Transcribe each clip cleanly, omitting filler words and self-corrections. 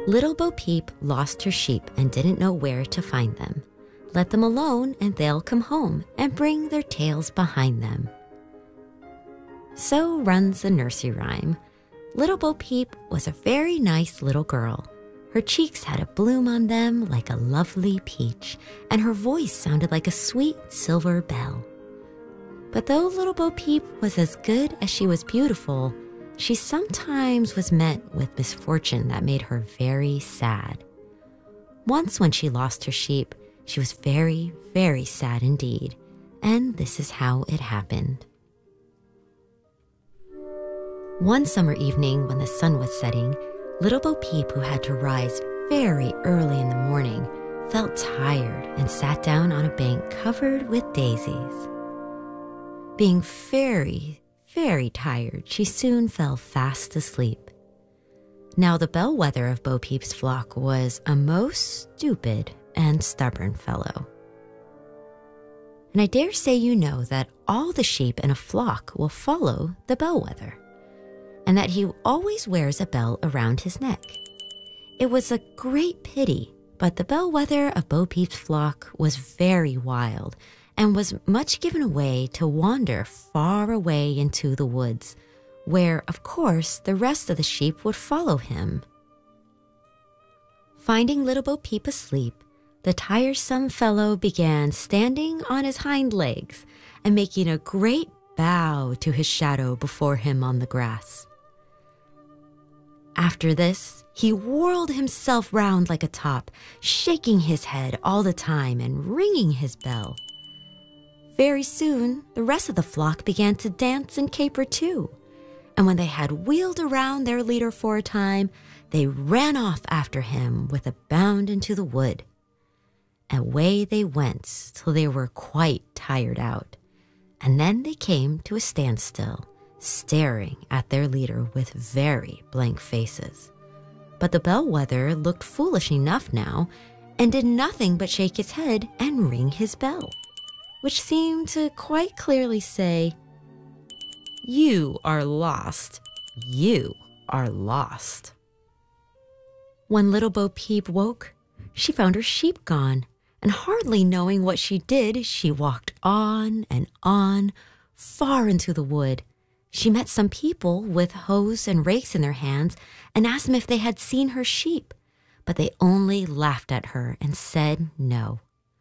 Little Bo Peep lost her sheep and didn't know where to find them. Let them alone and they'll come home and bring their tails behind them. So runs the nursery rhyme. Little Bo Peep was a very nice little girl. Her cheeks had a bloom on them like a lovely peach, and her voice sounded like a sweet silver bell. But though Little Bo Peep was as good as she was beautiful, she sometimes was met with misfortune that made her very sad. Once when she lost her sheep, she was very, very sad indeed, and this is how it happened. One summer evening when the sun was setting, Little Bo Peep, who had to rise very early in the morning, felt tired and sat down on a bank covered with daisies. Being very, very tired, she soon fell fast asleep. Now the bellwether of Bo Peep's flock was a most stupid and stubborn fellow. And I dare say you know that all the sheep in a flock will follow the bellwether, and that he always wears a bell around his neck. It was a great pity, but the bellwether of Bo Peep's flock was very wild and was much given away to wander far away into the woods, where, of course, the rest of the sheep would follow him. Finding Little Bo Peep asleep, the tiresome fellow began standing on his hind legs and making a great bow to his shadow before him on the grass. After this, he whirled himself round like a top, shaking his head all the time and ringing his bell. Very soon, the rest of the flock began to dance and caper too, and when they had wheeled around their leader for a time, they ran off after him with a bound into the wood. Away they went till they were quite tired out, and then they came to a standstill, staring at their leader with very blank faces. But the bellwether looked foolish enough now and did nothing but shake his head and ring his bell, which seemed to quite clearly say, "You are lost. You are lost." When Little Bo Peep woke, she found her sheep gone, and hardly knowing what she did, she walked on and on, far into the wood. She met some people with hoes and rakes in their hands and asked them if they had seen her sheep, but they only laughed at her and said no.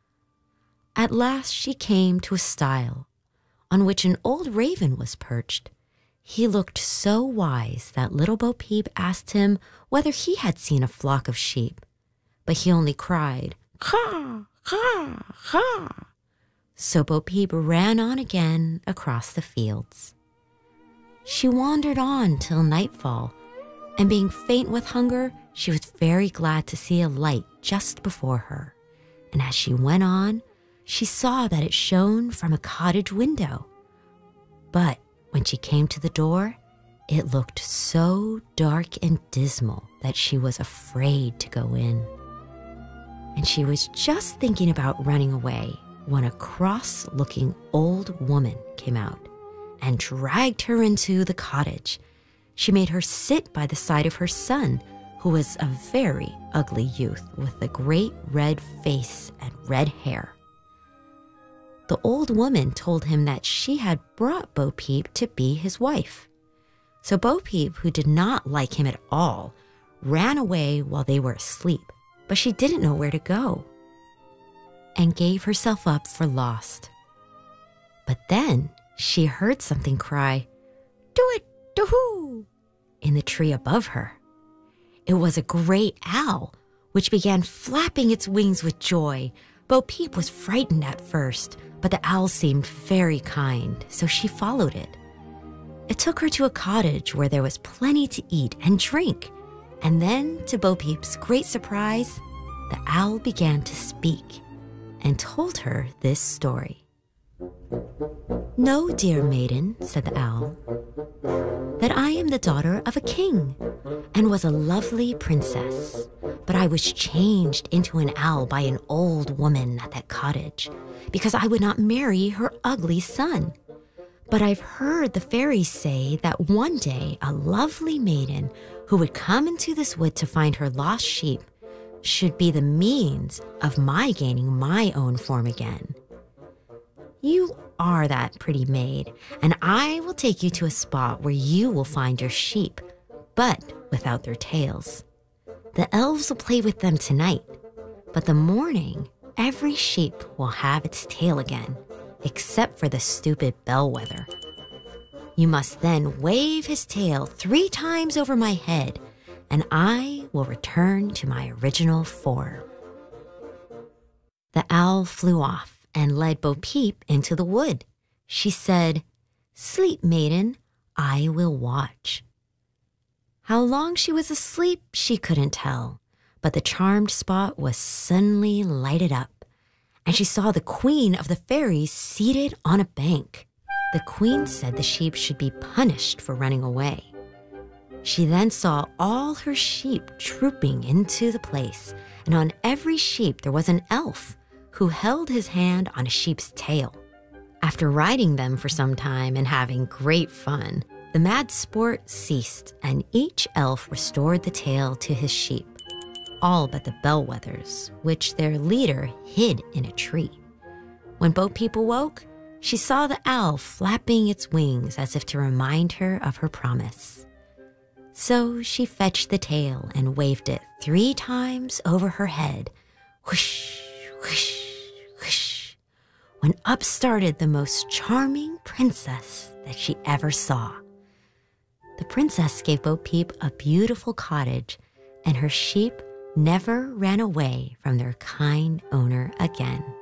At last she came to a stile on which an old raven was perched. He looked so wise that Little Bo Peep asked him whether he had seen a flock of sheep, but he only cried, "Caw, caw, caw." So Bo Peep ran on again across the fields. She wandered on till nightfall, and being faint with hunger, she was very glad to see a light just before her. And as she went on, she saw that it shone from a cottage window. But when she came to the door, it looked so dark and dismal that she was afraid to go in. And she was just thinking about running away when a cross-looking old woman came out and dragged her into the cottage. She made her sit by the side of her son, who was a very ugly youth with a great red face and red hair. The old woman told him that she had brought Bo Peep to be his wife. So Bo Peep, who did not like him at all, ran away while they were asleep, but she didn't know where to go and gave herself up for lost. But then she heard something cry, "Do it, do-hoo," in the tree above her. It was a great owl, which began flapping its wings with joy. Bo Peep was frightened at first, but the owl seemed very kind, so she followed it. It took her to a cottage where there was plenty to eat and drink, and then, to Bo Peep's great surprise, the owl began to speak and told her this story. "Know, dear maiden," said the owl, "that I am the daughter of a king and was a lovely princess, but I was changed into an owl by an old woman at that cottage because I would not marry her ugly son. But I've heard the fairies say that one day a lovely maiden who would come into this wood to find her lost sheep should be the means of my gaining my own form again. You are that pretty maid, and I will take you to a spot where you will find your sheep, but without their tails. The elves will play with them tonight, but the morning, every sheep will have its tail again, except for the stupid bellwether. You must then wave his tail 3 times over my head, and I will return to my original form." The owl flew off and led Bo Peep into the wood. She said, "Sleep, maiden, I will watch." How long she was asleep, she couldn't tell, but the charmed spot was suddenly lighted up, and she saw the queen of the fairies seated on a bank. The queen said the sheep should be punished for running away. She then saw all her sheep trooping into the place, and on every sheep there was an elf who held his hand on a sheep's tail. After riding them for some time and having great fun, the mad sport ceased, and each elf restored the tail to his sheep, all but the bellwethers, which their leader hid in a tree. When Bo Peep awoke, she saw the owl flapping its wings as if to remind her of her promise. So she fetched the tail and waved it 3 times over her head, whoosh, whoosh, whoosh, when up started the most charming princess that she ever saw. The princess gave Bo Peep a beautiful cottage, and her sheep never ran away from their kind owner again.